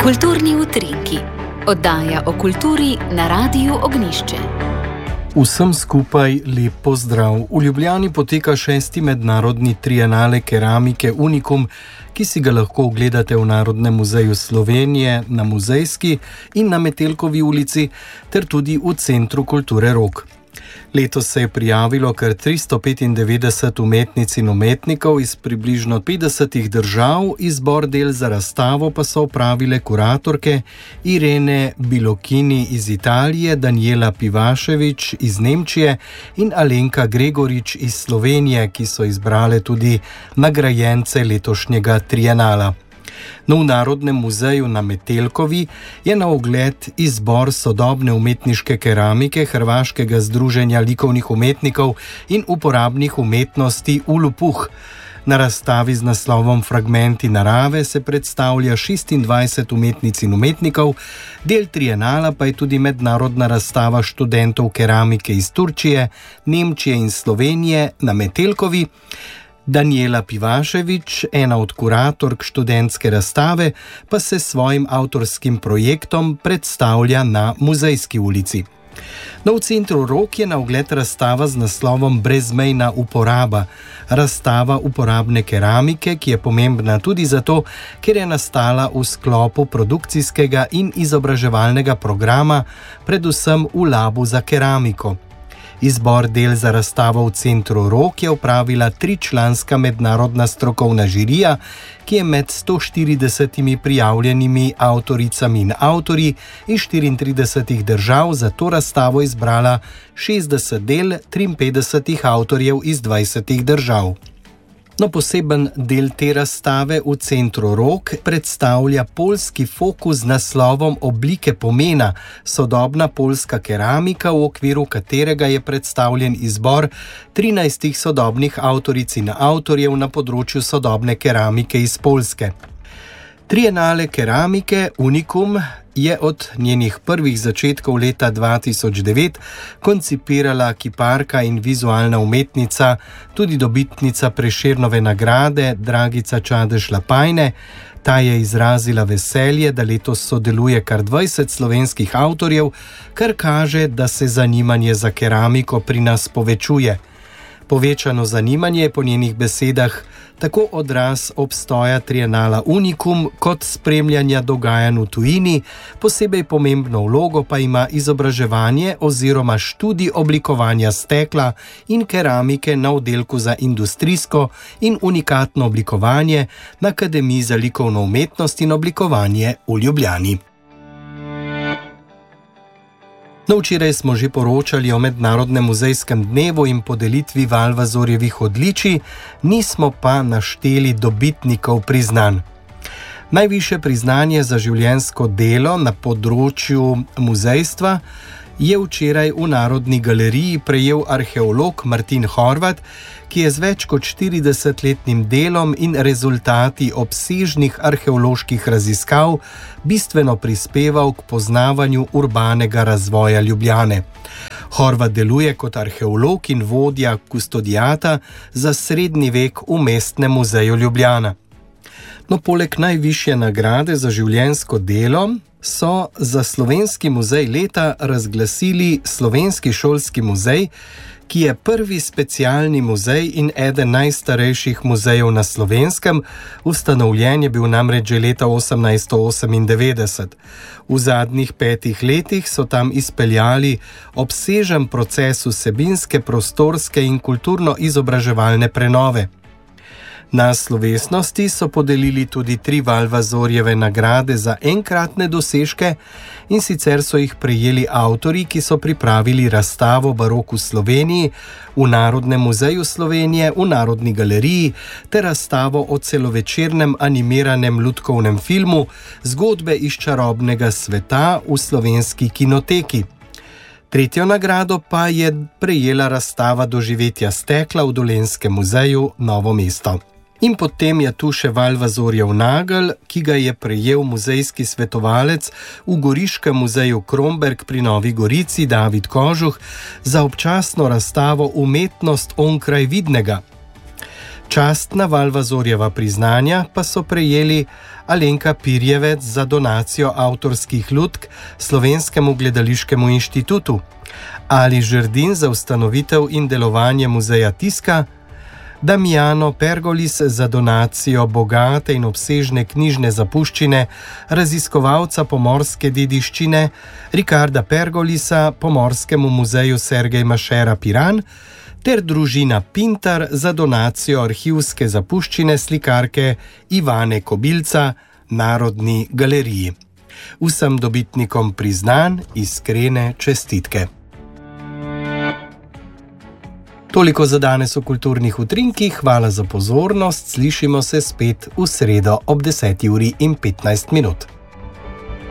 Kulturni utrinki. Oddaja o kulturi na Radiu Ognjišče. Vsem skupaj lep pozdrav. V Ljubljani poteka 6. mednarodni trienale keramike Unikum, ki si ga lahko ogledate v Narodnem muzeju Slovenije, na Muzejski in na Metelkovi ulici, ter tudi v Centru kulture Rog. Letos se je prijavilo kar 395 umetnic in umetnikov iz približno 50 držav, izbor del za razstavo pa so opravile kuratorke Irene Bilokini iz Italije, Daniela Pivašević iz Nemčije in Alenka Gregorič iz Slovenije, ki so izbrale tudi nagrajence letošnjega trienala. V Narodnem muzeju na Metelkovi je na ogled izbor sodobne umetniške keramike Hrvaškega združenja likovnih umetnikov in uporabnih umetnosti Ulupuh. Na razstavi z naslovom Fragmenti narave se predstavlja 26 umetnic in umetnikov, del trienala pa je tudi mednarodna razstava študentov keramike iz Turčije, Nemčije in Slovenije na Metelkovi. Daniela Pivašević, ena od kuratork študentske razstave, pa se s svojim avtorskim projektom predstavlja na Muzejski ulici. V Centru Rog je na ogled razstava z naslovom Brezmejna uporaba. Razstava uporabne keramike, ki je pomembna tudi zato, ker je nastala v sklopu produkcijskega in izobraževalnega programa, predvsem v Labu za keramiko. Izbor del za razstavo v Centru Rog je opravila 3-članska mednarodna strokovna žirija, ki je med 140 prijavljenimi avtoricami in avtorji iz 34 držav za to razstavo izbrala 60 del 53 avtorjev iz 20 držav. Poseben del te razstave v Centru Rog predstavlja poljski fokus z naslovom Oblike pomena, sodobna poljska keramika, v okviru katerega je predstavljen izbor 13 sodobnih avtoric in avtorjev na področju sodobne keramike iz Poljske. Trienale keramike Unikum je od njenih prvih začetkov leta 2009 koncipirala kiparka in vizualna umetnica, tudi dobitnica Prešernove nagrade Dragica Čadež-Lapajne. Ta je izrazila veselje, da letos sodeluje kar 20 slovenskih avtorjev, kar kaže, da se zanimanje za keramiko pri nas povečuje. Povečano zanimanje je po njenih besedah tako odraz obstoja trienala Unikum kot spremljanja dogajanj v tujini, posebej pomembno vlogo pa ima izobraževanje oziroma študij oblikovanja stekla in keramike na oddelku za industrijsko in unikatno oblikovanje na Akademiji za likovno umetnost in oblikovanje v Ljubljani. Včeraj smo že poročali o Mednarodnem muzejskem dnevu in podelitvi Valvazorjevih odličij, nismo pa našteli dobitnikov priznanj. Najvišje priznanje za življenjsko delo na področju muzejstva je včeraj v Narodni galeriji prejel arheolog Martin Horvat, ki je z več kot 40-letnim delom in rezultati obsežnih arheoloških raziskav bistveno prispeval k poznavanju urbanega razvoja Ljubljane. Horvat deluje kot arheolog in vodja kustodiata za srednji vek v Mestnem muzeju Ljubljana. Poleg najvišje nagrade za življenjsko delo so za Slovenski muzej leta razglasili Slovenski šolski muzej, ki je prvi specialni muzej in eden najstarejših muzejev na Slovenskem. Ustanovljen je bil namreč že leta 1898. V zadnjih 5 letih so tam izpeljali obsežen proces vsebinske, prostorske in kulturno-izobraževalne prenove. Na slovesnosti so podelili tudi 3 Valvazorjeve nagrade za enkratne dosežke, in sicer so jih prejeli avtorji, ki so pripravili razstavo Barok v Sloveniji v Narodnem muzeju Slovenije, v Narodni galeriji ter razstavo o celovečernem animiranem lutkovnem filmu Zgodbe iz čarobnega sveta v Slovenski kinoteki. 3. nagrado pa je prejela razstava Doživetja stekla v Dolenjskem muzeju Novo mesto. In potem je tu še Valvazorjev nagelj, ki ga je prejel muzejski svetovalec v Goriškem muzeju Kromberk pri Novi Gorici David Kožuh za občasno razstavo Umetnost onkraj vidnega. Častna Valvazorjeva priznanja pa so prejeli Alenka Pirjevec za donacijo avtorskih lutk Slovenskemu gledališkemu inštitutu, Ali Žerdin za ustanovitev in delovanje muzeja tiska, Damiano Pergolis za donacijo bogate in obsežne knjižne zapuščine raziskovalca pomorske dediščine Ricarda Pergolisa Pomorskemu muzeju Sergej Mašera Piran ter družina Pintar za donacijo arhivske zapuščine slikarke Ivane Kobilca Narodni galeriji. Vsem dobitnikom priznanj iskrene čestitke. Toliko za danes v kulturnih utrinkih, hvala za pozornost, slišimo se spet v sredo ob 10:15.